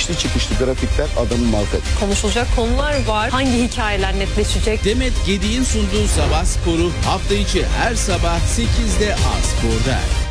inişli çıkışlı grafikler adamın markası. Konuşulacak konular var. Hangi hikayeler netleşecek? Demet Gedik'in sunduğu Sabah Sporu hafta içi her sabah 8'de A Spor'da.